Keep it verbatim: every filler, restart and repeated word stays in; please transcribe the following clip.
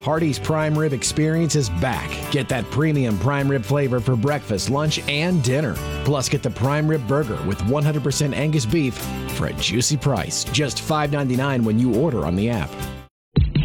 Hardee's Prime Rib Experience is back. Get that premium prime rib flavor for breakfast, lunch, and dinner. Plus, get the Prime Rib Burger with one hundred percent Angus beef for a juicy price. Just five ninety-nine when you order on the app.